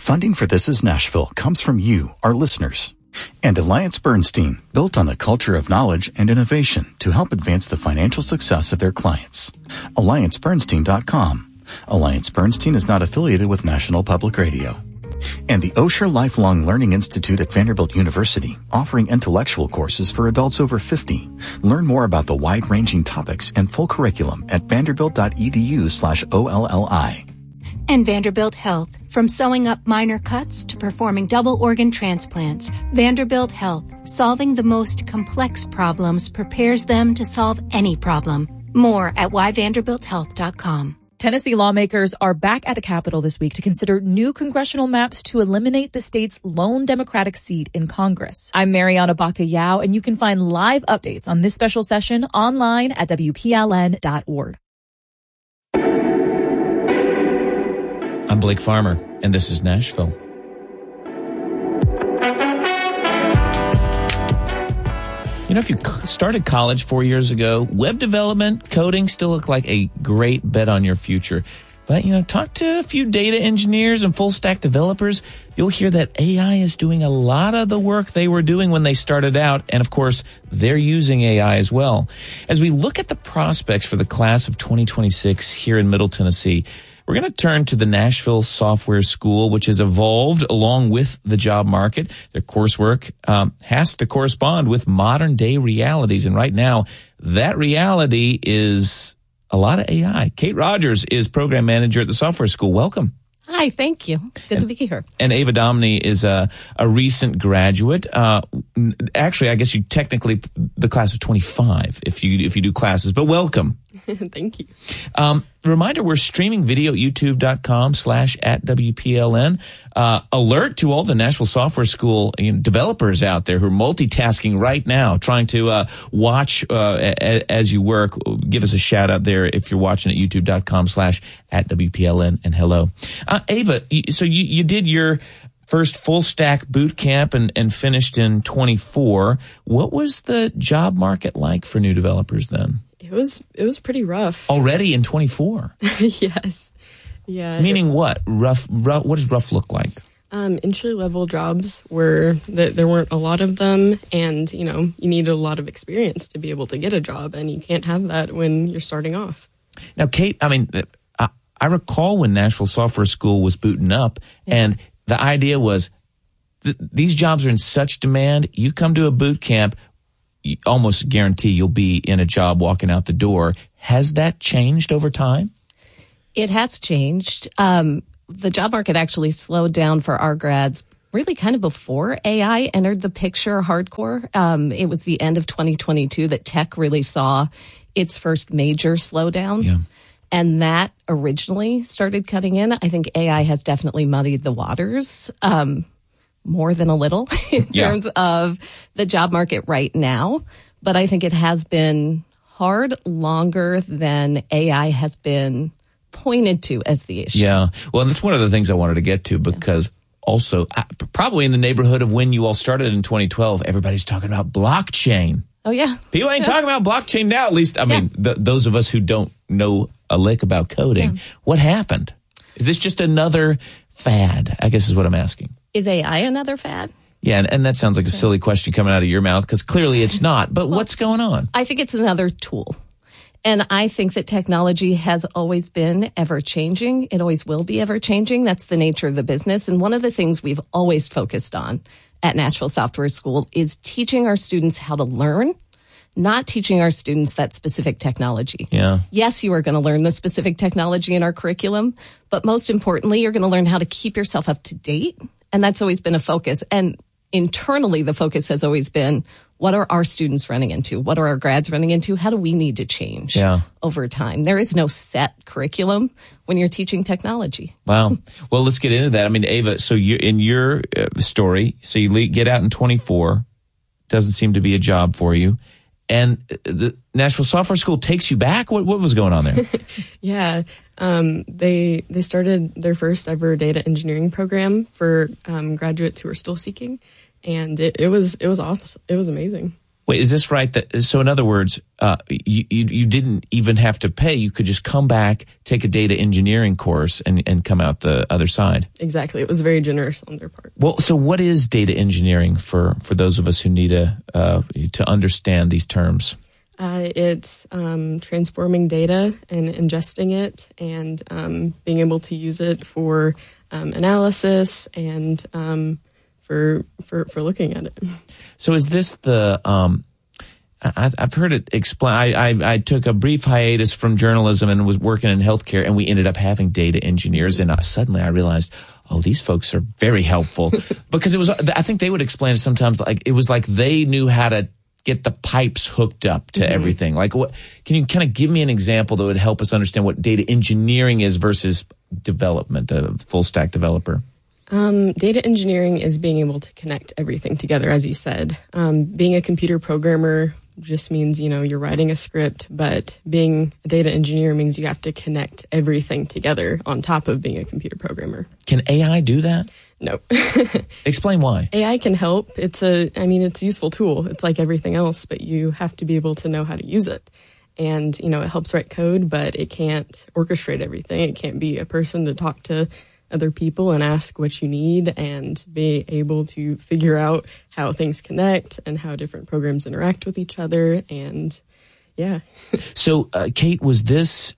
Funding for This Is Nashville comes from you, our listeners. And Alliance Bernstein, built on the culture of knowledge and innovation to help advance the financial success of their clients. AllianceBernstein.com. Alliance Bernstein is not affiliated with National Public Radio. And the Osher Lifelong Learning Institute at Vanderbilt University, offering intellectual courses for adults over 50. Learn more about the wide-ranging topics and full curriculum at vanderbilt.edu/OLLI. And Vanderbilt Health. From sewing up minor cuts to performing double organ transplants, Vanderbilt Health, solving the most complex problems, prepares them to solve any problem. More at whyvanderbilthealth.com. Tennessee lawmakers are back at the Capitol this week to consider new congressional maps to eliminate the state's lone Democratic seat in Congress. I'm Mariana Baca-Yao, and you can find live updates on this special session online at WPLN.org. I'm Blake Farmer, and this is Nashville. You know, if you started college 4 years ago, web development, coding still look like a great bet on your future. But, talk to a few data engineers and full stack developers. You'll hear that AI is doing a lot of the work they were doing when they started out. And of course, they're using AI as well. As we look at the prospects for the class of 2026 here in Middle Tennessee, we're going to turn to the Nashville Software School, which has evolved along with the job market. Their coursework has to correspond with modern day realities. And right now, that reality is a lot of AI. Kate Rogers is program manager at the Software School. Welcome. Hi, thank you. Good to be here. And Ava Domney is a recent graduate. Actually, I guess you technically the class of 25 if you do classes, but welcome. Thank you. Reminder, we're streaming video at youtube.com/@WPLN. Alert to all the Nashville Software School developers out there who are multitasking right now, trying to watch as you work. Give us a shout out there if you're watching at youtube.com/@WPLN, and hello. Ava, so you did your first full stack boot camp and finished in 24. What was the job market like for new developers then? It was pretty rough. Already in 24? Yes. Yeah. Meaning what? Rough, what does rough look like? Entry-level jobs there weren't a lot of them, and, you need a lot of experience to be able to get a job, and you can't have that when you're starting off. Now, Kate, I recall when Nashville Software School was booting up, and the idea was these jobs are in such demand, you come to a boot camp, you almost guarantee you'll be in a job walking out the door. Has that changed over time? It has changed. The job market actually slowed down for our grads really kind of before AI entered the picture hardcore. It was the end of 2022 that tech really saw its first major slowdown. Yeah. And that originally started cutting in. I think AI has definitely muddied the waters more than a little in terms of the job market right now. But I think it has been hard longer than AI has been pointed to as the issue. Yeah. Well, and that's one of the things I wanted to get to, because also probably in the neighborhood of when you all started in 2012, everybody's talking about blockchain. Oh, yeah. People ain't talking about blockchain now, at least. I mean, those of us who don't know a lick about coding. What happened? Is this just another fad, I guess is what I'm asking. Is AI another fad? Yeah, and that sounds like a silly question coming out of your mouth, because clearly it's not. But what's going on? I think it's another tool. And I think that technology has always been ever-changing. It always will be ever-changing. That's the nature of the business. And one of the things we've always focused on at Nashville Software School is teaching our students how to learn, not teaching our students that specific technology. Yeah. Yes, you are going to learn the specific technology in our curriculum, but most importantly, you're going to learn how to keep yourself up to date. And that's always been a focus. And internally, the focus has always been, what are our students running into? What are our grads running into? How do we need to change over time? There is no set curriculum when you're teaching technology. Wow. Well, let's get into that. I mean, Ava, so you in your story, so you get out in 24, doesn't seem to be a job for you. And the Nashville Software School takes you back? What was going on there? Yeah. They started their first ever data engineering program for graduates who are still seeking. And it was awesome. It was amazing. Wait, is this right? So in other words, you didn't even have to pay. You could just come back, take a data engineering course, and come out the other side. Exactly. It was very generous on their part. Well, so what is data engineering for those of us who need to understand these terms? It's transforming data and ingesting it and being able to use it for analysis and for looking at it. So is this the I've heard it explained. I took a brief hiatus from journalism and was working in healthcare, and we ended up having data engineers. And suddenly I realized, oh, these folks are very helpful because it was. I think they would explain it sometimes like it was like they knew how to get the pipes hooked up to everything. Like, what can you kind of give me an example that would help us understand what data engineering is versus development, a full stack developer? Data engineering is being able to connect everything together, as you said. Being a computer programmer just means, you're writing a script, but being a data engineer means you have to connect everything together on top of being a computer programmer. Can AI do that? No. Explain why. AI can help. It's a useful tool. It's like everything else, but you have to be able to know how to use it. And, it helps write code, but it can't orchestrate everything. It can't be a person to talk to other people and ask what you need and be able to figure out how things connect and how different programs interact with each other. And yeah. So, Kate, was this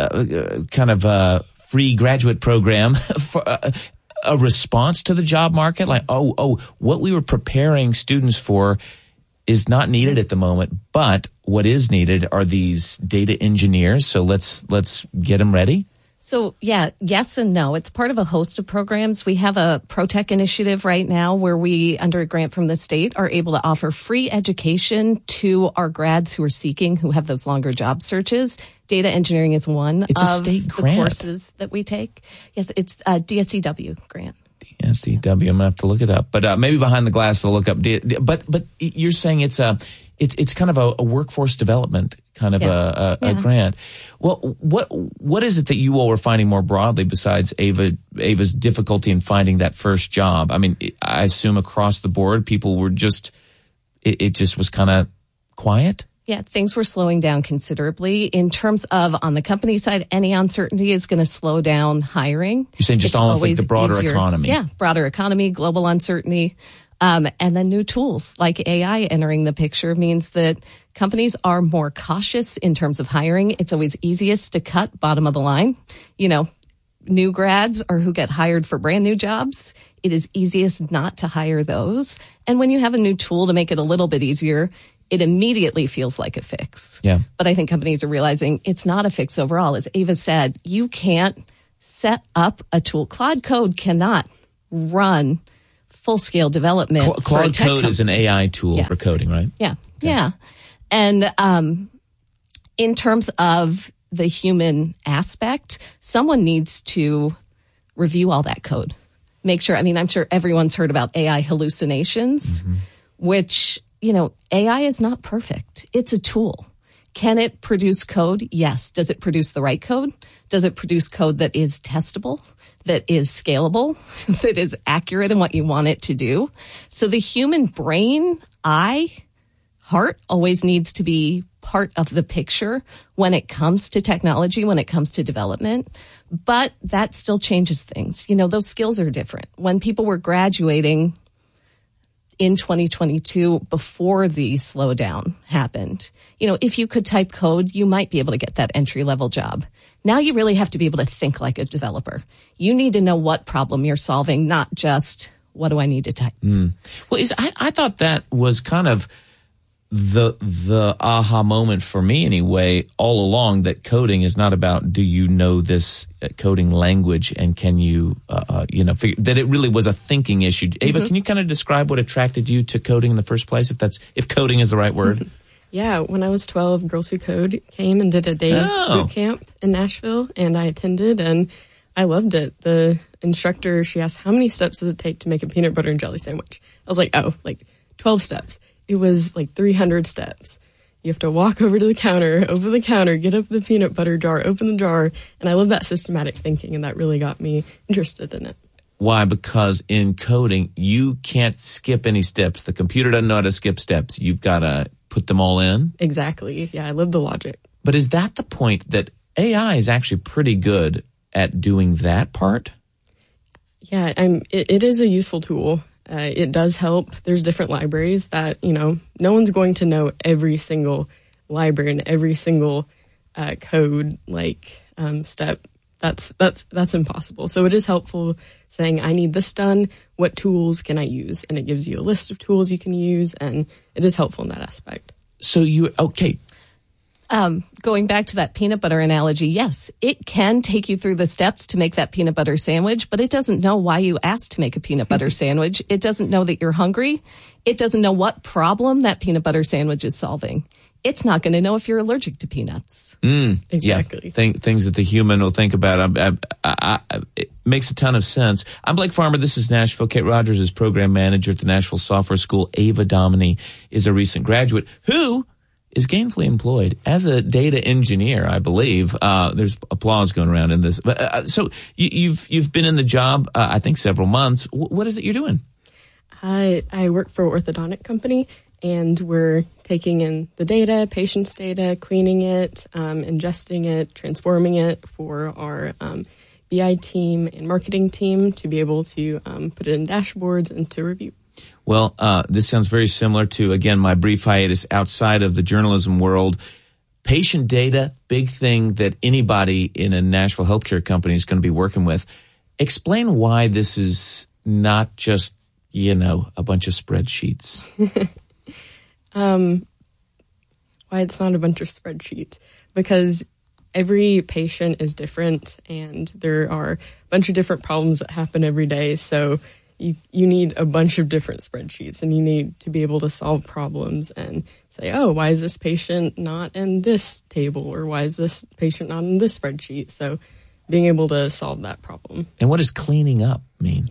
kind of a free graduate program for a response to the job market? Like, what we were preparing students for is not needed at the moment, but what is needed are these data engineers. So let's get them ready. So, yeah, yes and no. It's part of a host of programs. We have a ProTech initiative right now where we, under a grant from the state, are able to offer free education to our grads who are seeking, who have those longer job searches. Data engineering is one of the courses that we take. Yes, it's a DSCW grant. DSCW, I'm going to have to look it up. But maybe behind the glass I'll look up. But you're saying it's kind of a workforce development kind of a grant. Well, what is it that you all were finding more broadly besides Ava's difficulty in finding that first job? I mean, I assume across the board people were it just was kind of quiet? Yeah, things were slowing down considerably. In terms of, on the company side, any uncertainty is going to slow down hiring. You're saying just almost like the broader economy. Yeah, broader economy, global uncertainty. And then new tools like AI entering the picture means that companies are more cautious in terms of hiring. It's always easiest to cut bottom of the line. New grads or who get hired for brand new jobs, it is easiest not to hire those. And when you have a new tool to make it a little bit easier, it immediately feels like a fix. Yeah. But I think companies are realizing it's not a fix overall. As Ava said, you can't set up a tool. Claude Code cannot run full-scale development. Claude Code is an AI tool for coding, right? Yeah, okay. Yeah. And in terms of the human aspect, someone needs to review all that code. Make sure, I'm sure everyone's heard about AI hallucinations, which, AI is not perfect. It's a tool. Can it produce code? Yes. Does it produce the right code? Does it produce code that is testable, that is scalable, that is accurate in what you want it to do? So the human brain, heart always needs to be part of the picture when it comes to technology, when it comes to development. But that still changes things. Those skills are different. When people were graduating in 2022, before the slowdown happened, if you could type code, you might be able to get that entry-level job. Now you really have to be able to think like a developer. You need to know what problem you're solving, not just what do I need to type. Well, I thought that was kind of the aha moment for me anyway, all along, that coding is not about do you know this coding language and can you figure that it really was a thinking issue. Ava, can you kind of describe what attracted you to coding in the first place, if coding is the right word? Yeah, when I was 12, Girls Who Code came and did a day boot camp in Nashville, and I attended, and I loved it. The instructor, she asked, how many steps does it take to make a peanut butter and jelly sandwich? I was like, 12 steps. It was like 300 steps. You have to walk over to the counter, open the counter, get up the peanut butter jar, open the jar. And I love that systematic thinking, and that really got me interested in it. Why? Because in coding, you can't skip any steps. The computer doesn't know how to skip steps. You've got to put them all in. Exactly. Yeah, I live the logic. But is that the point that AI is actually pretty good at doing that part? Yeah, it is a useful tool. It does help. There's different libraries that, no one's going to know every single library and every single code step. That's impossible. So it is helpful saying, I need this done. What tools can I use? And it gives you a list of tools you can use, and it is helpful in that aspect. So okay. Going back to that peanut butter analogy, yes, it can take you through the steps to make that peanut butter sandwich, but it doesn't know why you asked to make a peanut butter sandwich. It doesn't know that you're hungry. It doesn't know what problem that peanut butter sandwich is solving. It's not going to know if you're allergic to peanuts. Exactly. Yeah. Things that the human will think about. It makes a ton of sense. I'm Blake Farmer. This is Nashville. Kate Rogers is program manager at the Nashville Software School. Ava Dominy is a recent graduate who is gainfully employed as a data engineer, I believe. There's applause going around in this. But so you've been in the job, I think, several months. What is it you're doing? I work for an orthodontic company, and we're taking in the data, patient's data, cleaning it, ingesting it, transforming it for our BI team and marketing team to be able to put it in dashboards and to review. Well, this sounds very similar to, again, my brief hiatus outside of the journalism world. Patient data, big thing that anybody in a Nashville healthcare company is going to be working with. Explain why this is not just, a bunch of spreadsheets. Why it's not a bunch of spreadsheets? Because every patient is different, and there are a bunch of different problems that happen every day. So you need a bunch of different spreadsheets, and you need to be able to solve problems and say, oh, why is this patient not in this table, or why is this patient not in this spreadsheet? So being able to solve that problem. And what does cleaning up mean?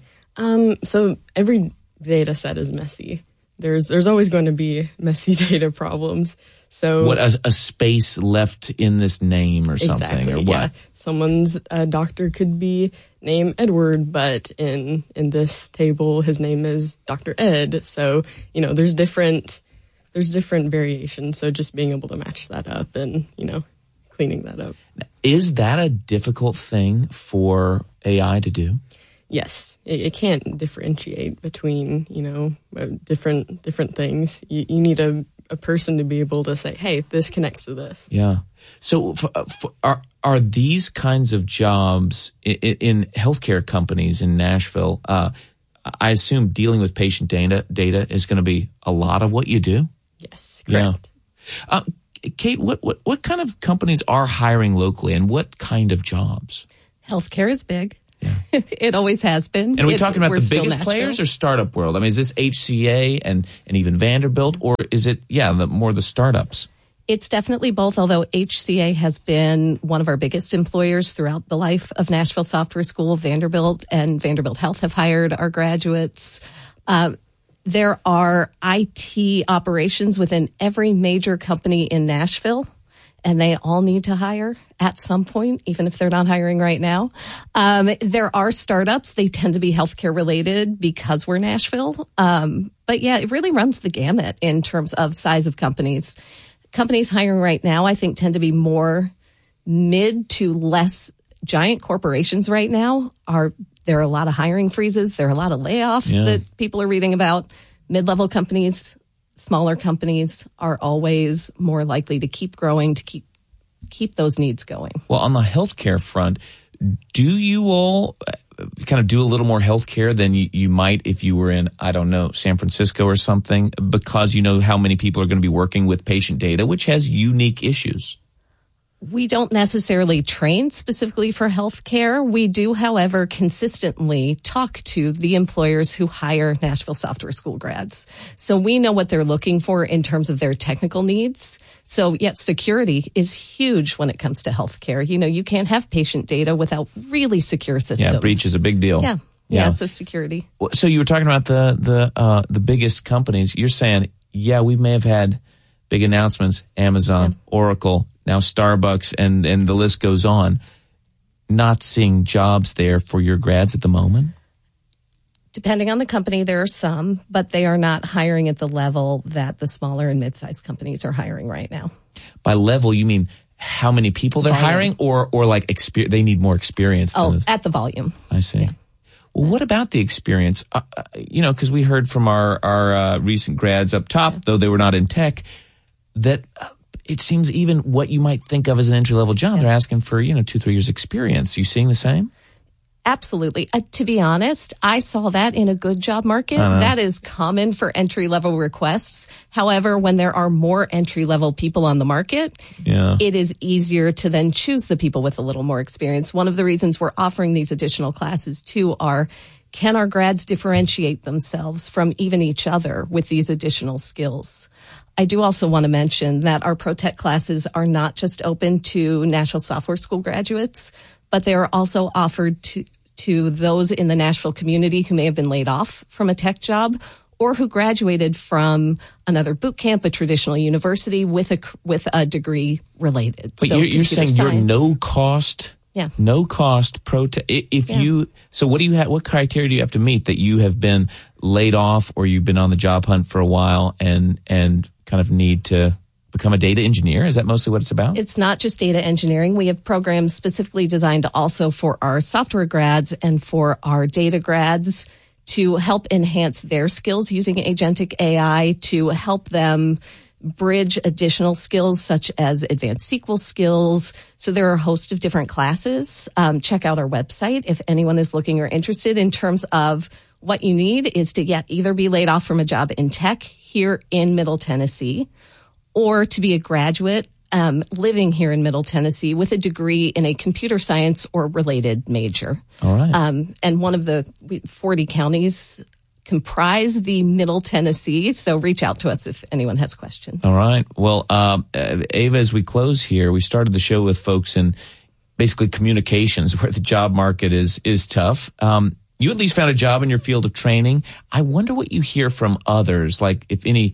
So every data set is messy. There's always going to be messy data problems. So what a space left in this name or something, exactly, or what? Yeah. Someone's doctor could be named Edward, but in this table his name is Dr. Ed. So there's different variations. So just being able to match that up and cleaning that up. Is that a difficult thing for AI to do? Yes, it can't differentiate between different things. You need a person to be able to say, hey, this connects to this. Yeah. So are these kinds of jobs in healthcare companies in Nashville, I assume dealing with patient data is going to be a lot of what you do? Yes, correct. Yeah. Kate, what kind of companies are hiring locally, and what kind of jobs? Healthcare is big. Yeah. It always has been. And are we talking about we're the biggest players or startup world? I mean, is this HCA and even Vanderbilt, or is it, more the startups? It's definitely both, although HCA has been one of our biggest employers throughout the life of Nashville Software School. Vanderbilt and Vanderbilt Health have hired our graduates. There are IT operations within every major company in Nashville, and they all need to hire at some point, even if they're not hiring right now. There are startups. They tend to be healthcare related because we're Nashville. But yeah, it really runs the gamut in terms of size of companies. Companies hiring right now, I think, tend to be more mid to less giant corporations right now. There are a lot of hiring freezes. There are a lot of layoffs that people are reading about. Mid-level companies, smaller companies are always more likely to keep growing, to keep those needs going. Well, on the healthcare front, do you all kind of do a little more healthcare than you might if you were in, I don't know, San Francisco or something, because you know how many people are going to be working with patient data, which has unique issues? We don't necessarily train specifically for healthcare. We do, however, consistently talk to the employers who hire Nashville Software School grads. So we know what they're looking for in terms of their technical needs. So yet security is huge when it comes to healthcare. You can't have patient data without really secure systems. Yeah, breach is a big deal. Yeah, so security. So you were talking about the biggest companies. You're saying, we may have had big announcements, Amazon, Oracle, now Starbucks, and the list goes on. Not seeing jobs there for your grads at the moment? Depending on the company, there are some, but they are not hiring at the level that the smaller and mid-sized companies are hiring right now. By level, you mean how many people they're hiring, or like they need more experience? At the volume. I see. Yeah. Well, what about the experience? Because we heard from our recent grads up top, though they were not in tech, that it seems even what you might think of as an entry-level job, they're asking for, 2-3 years experience. You seeing the same? Absolutely. To be honest, I saw that in a good job market. That is common for entry-level requests. However, when there are more entry-level people on the market, it is easier to then choose the people with a little more experience. One of the reasons we're offering these additional classes, too, are can our grads differentiate themselves from even each other with these additional skills? I do also want to mention that our ProTech classes are not just open to Nashville Software School graduates, but they are also offered to those in the Nashville community who may have been laid off from a tech job or who graduated from another boot camp, a traditional university with a degree related. But so you're saying you're no cost ProTech. So what do you have? What criteria do you have to meet that you have been laid off or you've been on the job hunt for a while and kind of need to become a data engineer? Is that mostly what it's about? It's not just data engineering. We have programs specifically designed also for our software grads and for our data grads to help enhance their skills using agentic AI, to help them bridge additional skills such as advanced SQL skills. So there are a host of different classes. Check out our website if anyone is looking or interested. In terms of what you need is to either be laid off from a job in tech here in Middle Tennessee, or to be a graduate living here in Middle Tennessee with a degree in a computer science or related major. All right. And one of the 40 counties comprise the Middle Tennessee, so reach out to us if anyone has questions. All right. Well, Ava, as we close here, we started the show with folks in basically communications where the job market is tough. You at least found a job in your field of training. I wonder what you hear from others, like if any,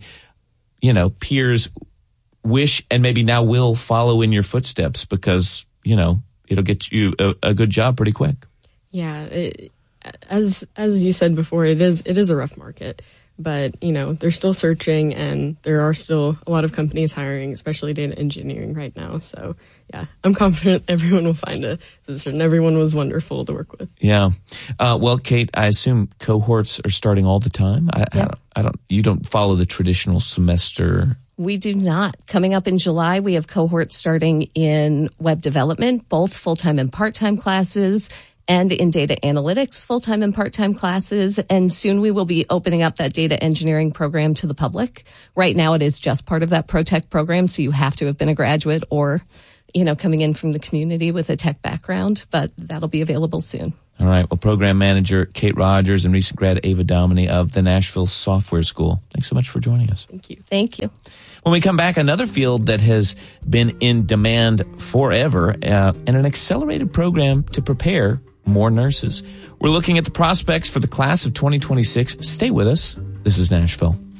peers wish and maybe now will follow in your footsteps because, it'll get you a good job pretty quick. Yeah. As you said before, it is a rough market, but, they're still searching and there are still a lot of companies hiring, especially data engineering right now. So yeah, I'm confident everyone will find a position. Everyone was wonderful to work with. Yeah. Well, Kate, I assume cohorts are starting all the time. You don't follow the traditional semester. We do not. Coming up in July, we have cohorts starting in web development, both full-time and part-time classes, and in data analytics, full-time and part-time classes. And soon we will be opening up that data engineering program to the public. Right now it is just part of that ProTech program, so you have to have been a graduate or, coming in from the community with a tech background, but that'll be available soon. All right. Well, program manager Kate Rogers and recent grad Ava Dominy of the Nashville Software School. Thanks so much for joining us. Thank you. Thank you. When we come back, another field that has been in demand forever and an accelerated program to prepare more nurses. We're looking at the prospects for the class of 2026. Stay with us. This is Nashville.